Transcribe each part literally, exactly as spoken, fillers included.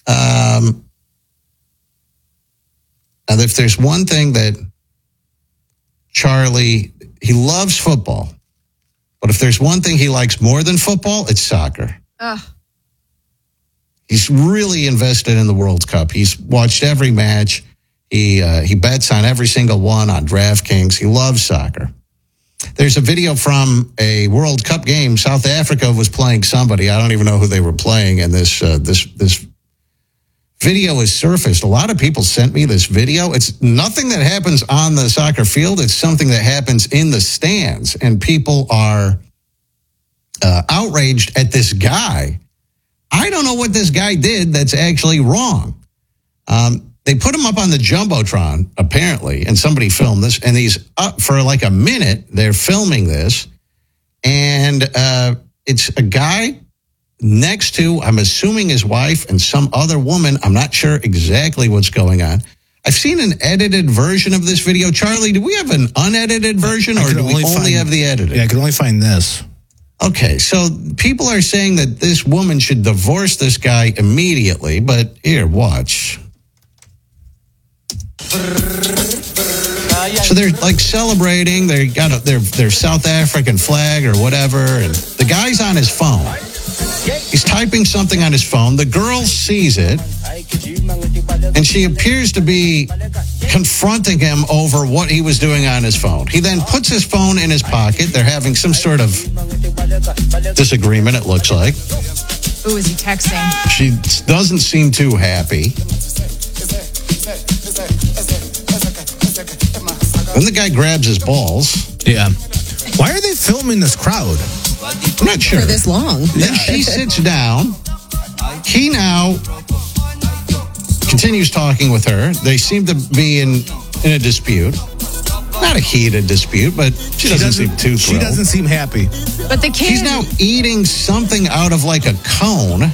Um, and if there's one thing that Charlie, he loves football, but if there's one thing he likes more than football, it's soccer. Ugh. He's really invested in the World Cup. He's watched every match. He uh, he bets on every single one on DraftKings. He loves soccer. There's a video from a World Cup game. South Africa was playing somebody. I don't even know who they were playing. And this uh, this this video is surfaced. A lot of people sent me this video. It's nothing that happens on the soccer field. It's something that happens in the stands. And people are uh, outraged at this guy. I don't know what this guy did that's actually wrong. Um, they put him up on the Jumbotron, apparently, and somebody filmed this, and he's up for like a minute. They're filming this, and uh, it's a guy next to, I'm assuming his wife and some other woman. I'm not sure exactly what's going on. I've seen an edited version of this video. Charlie, do we have an unedited version, or do we only, only have the edited? Yeah, I can only find this. Okay, so people are saying that this woman should divorce this guy immediately, but here, watch. So they're like celebrating, they got a, their their South African flag or whatever, and the guy's on his phone. He's typing something on his phone. The girl sees it, and she appears to be confronting him over what he was doing on his phone. He then puts his phone in his pocket. They're having some sort of disagreement, it looks like. Who is he texting? She doesn't seem too happy. Then the guy grabs his balls. Yeah. Why are they filming this crowd? I'm not sure. For this long. Then she sits down. He now continues talking with her. They seem to be in, in a dispute. Not a heated dispute, but she, she doesn't, doesn't seem too thrilled. She doesn't seem happy. But the kid... She's now eating something out of like a cone.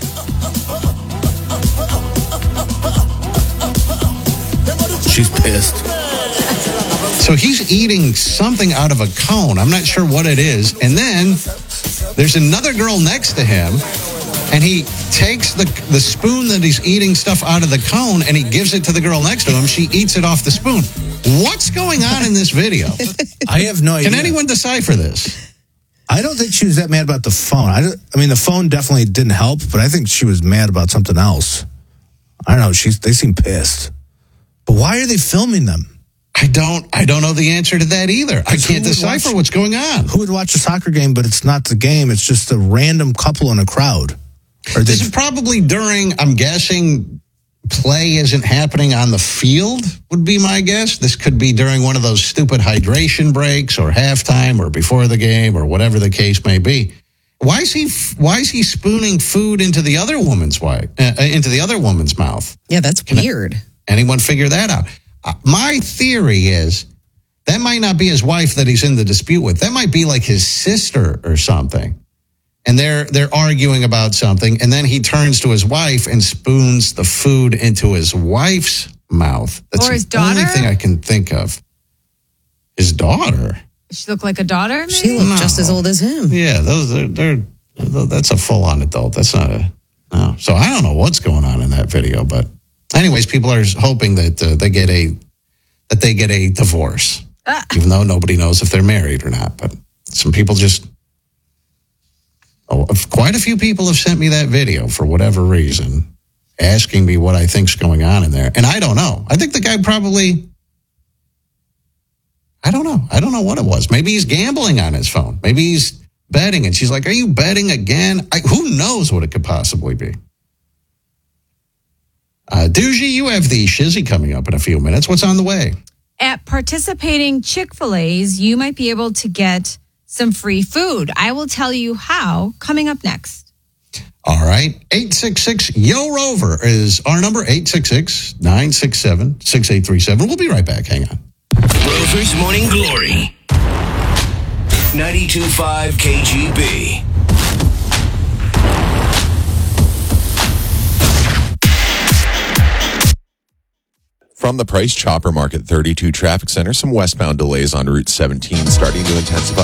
She's pissed. So he's eating something out of a cone. I'm not sure what it is. And then there's another girl next to him, and he takes the the spoon that he's eating stuff out of the cone, and he gives it to the girl next to him. She eats it off the spoon. What's going on in this video? I have no idea. Can anyone decipher this? I don't think she was that mad about the phone. I, don't, I mean, the phone definitely didn't help, but I think she was mad about something else. I don't know. She's, they seem pissed. But why are they filming them? I don't I don't know the answer to that either. I can't decipher watch, what's going on. Who would watch a soccer game, but it's not the game, it's just a random couple in a crowd? Or this is probably during, I'm guessing, play isn't happening on the field, would be my guess. This could be during one of those stupid hydration breaks or halftime or before the game or whatever the case may be. Why is he why is he spooning food into the other woman's wife, uh, into the other woman's mouth? Yeah, that's Can weird. Anyone figure that out? Uh, my theory is that might not be his wife that he's in the dispute with. That might be like his sister or something. And they're they're arguing about something, and then he turns to his wife and spoons the food into his wife's mouth. That's or his the daughter? only thing I can think of. His daughter? Does she look like a daughter, maybe? She looked No. just as old as him. Yeah, those are, they're, that's a full-on adult. That's not a... No. So I don't know what's going on in that video, but... Anyways, people are hoping that uh, they get a that they get a divorce, ah. even though nobody knows if they're married or not. But some people just, oh, quite a few people have sent me that video for whatever reason, asking me what I think's going on in there, and I don't know. I think the guy probably, I don't know. I don't know what it was. Maybe he's gambling on his phone. Maybe he's betting, and she's like, "Are you betting again?" I, who knows what it could possibly be. Uh, Doogie, you have the shizzy coming up in a few minutes. What's on the way? At participating Chick-fil-A's, you might be able to get some free food. I will tell you how coming up next. All right. eight six six, Y O, ROVER is our number, eight six six, nine six seven, six eight three seven. We'll be right back. Hang on. Rover's Morning Glory. ninety-two point five K G B. From the Price Chopper Market thirty-two Traffic Center, some westbound delays on Route seventeen starting to intensify.